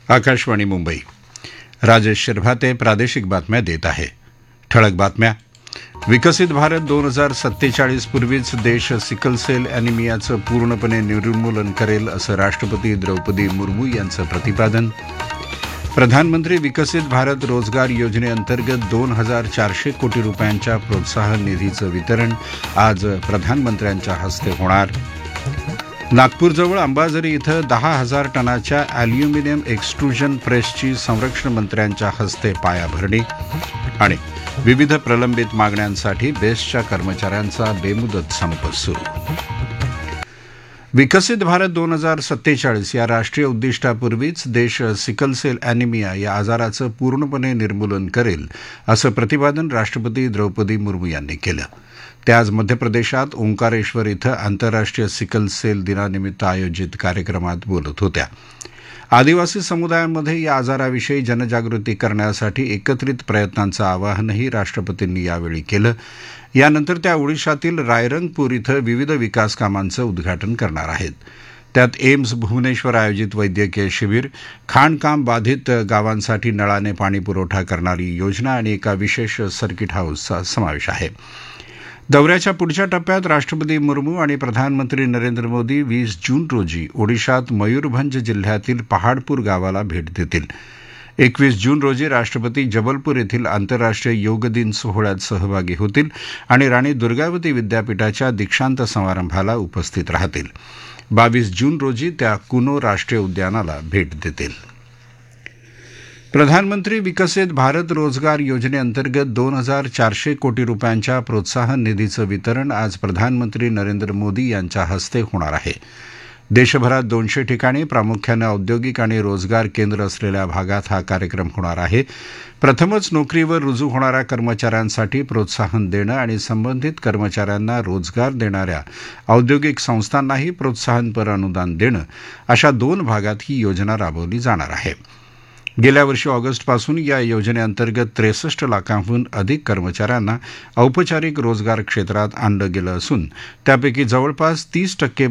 आकाशवाणी मुंबई. राजेश शिरभाते प्रादेशिक बातम्या देत आहे. ठळक बातम्या. विकसित भारत 2047 पूर्वीच देश सिकलसेल अॅनिमियाचं पूर्णपणे निर्मूलन करेल असं राष्ट्रपती द्रौपदी मुर्मू यांचं प्रतिपादन. प्रधानमंत्री विकसित भारत रोजगार योजनेअंतर्गत 2400 कोटी रुपयांच्या प्रोत्साहन निधीचं वितरण आज प्रधानमंत्र्यांच्या हस्ते होणार. नागपूरजवळ अंबाझरी इथं 10,000 टनाच्या अॅल्युमिनियम एक्स्ट्रुजन प्रेसची संरक्षण मंत्र्यांच्या हस्ते पायाभरणी. आणि विविध प्रलंबित मागण्यांसाठी बेस्टच्या कर्मचाऱ्यांचा बेमुदत संप सुरू. विकसित भारत 2047 या राष्ट्रीय उद्दिष्टापूर्वीच देश सिकलसेल अॅनिमिया या आजाराचं पूर्णपणे निर्मूलन करेल असं प्रतिपादन राष्ट्रपती द्रौपदी मुर्मू यांनी केलं. ते आज मध्य प्रदेशात ओंकारेश्वर इथं आंतरराष्ट्रीय सिकलसेल दिनानिमित्त आयोजित कार्यक्रमात बोलत होत्या. आदिवासी समुदायांमध्ये या आजाराविषयी जनजागृती करण्यासाठी एकत्रित प्रयत्नांचं आवाहनही राष्ट्रपतींनी यावेळी केलं. यानंतर त्या ओडिशातील रायरंगपूर इथं विविध विकास कामांचं उद्घाटन करणार आहेत. त्यात एम्स भुवनेश्वर आयोजित वैद्यकीय शिबिर, खाणकाम बाधित गावांसाठी नळाने पाणी पुरवठा करणारी योजना आणि एका विशेष सर्किट हाऊसचा समावेश आहे. दौऱ्याच्या पुढच्या टप्प्यात राष्ट्रपती मुर्मू आणि प्रधानमंत्री नरेंद्र मोदी 20 जून रोजी ओडिशात मयूरभंज जिल्ह्यातील पहाडपूर गावाला भेट देतील. 21 जून रोजी राष्ट्रपती जबलपूर येथील आंतरराष्ट्रीय योग दिन सोहळ्यात सहभागी होतील आणि राणी दुर्गावती विद्यापीठाच्या दीक्षांत समारंभाला उपस्थित राहतील. 22 जून रोजी त्या कुनो राष्ट्रीय उद्यानाला भेट देतील. प्रधानमंत्री विकसित भारत रोजगार योजनेअंतर्गत 2400 कोटी रुपयांच्या प्रोत्साहन निधीचं वितरण आज प्रधानमंत्री नरेंद्र मोदी यांच्या हस्ते होणार आहे. देशभरात 200 ठिकाणी प्रामुख्यानं औद्योगिक आणि रोजगार केंद्र असलेल्या भागात हा कार्यक्रम होणार आहे. प्रथमच नोकरीवर रुजू होणाऱ्या कर्मचाऱ्यांसाठी प्रोत्साहन देणं आणि संबंधित कर्मचाऱ्यांना रोजगार देणाऱ्या औद्योगिक संस्थांनाही प्रोत्साहनपर अनुदान देणं अशा 2 भागात ही योजना राबवली जाणार आहे. गेल्या वर्षी ऑगस्टपासून या योजनेअंतर्गत 63 लाखांहून अधिक कर्मचाऱ्यांना औपचारिक रोजगार क्षेत्रात आणलं गेलं असून त्यापैकी जवळपास 30%